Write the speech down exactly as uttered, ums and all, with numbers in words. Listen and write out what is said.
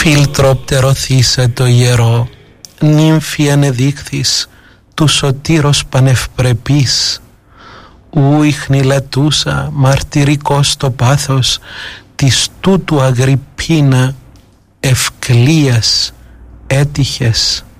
Φίλτρο πτερωθήσε το ιερό, νύμφη ενεδείχθης του σωτήρος πανευπρεπής, ου ιχνηλατούσα μαρτυρικός το πάθος της τούτου Αγριππίνα ευκλίας έτυχες.